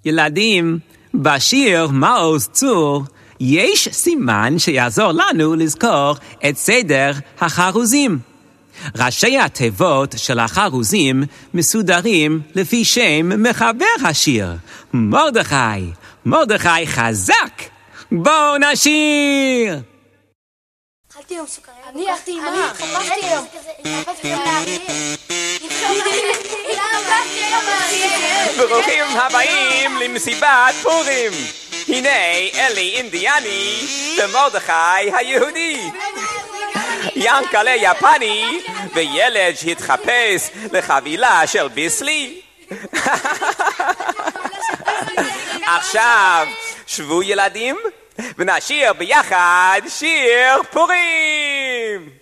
ילדים, בשיר מעוז צור יש סימן שיעזור לנו לזכור את סדר החרוזים. ראשי התיבות של החרוזים מסודרים לפי שם מחבר השיר, מרדכי. מרדכי חזק! בואו נשיר! אכלתי יום סוכריה. אני אכלתי יום. ברוכים הבאים למסיבת פורים. הנה אלי אינדיאני ומרדכי היהודי. ינקלה יפני וילד שהתחפש לחבילה של ביסלי. עכשיו שבו ילדים ונשיר ביחד שיר פורים.